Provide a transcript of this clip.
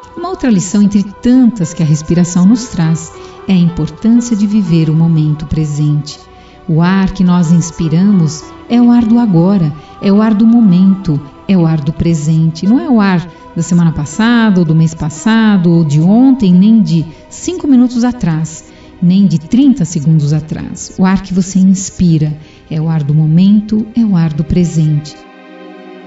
Uma outra lição entre tantas que a respiração nos traz é a importância de viver o momento presente. O ar que nós inspiramos é o ar do agora, é o ar do momento, é o ar do presente. Não é o ar da semana passada, ou do mês passado, ou de ontem, nem de 5 minutos atrás, nem de 30 segundos atrás. O ar que você inspira é o ar do momento, é o ar do presente.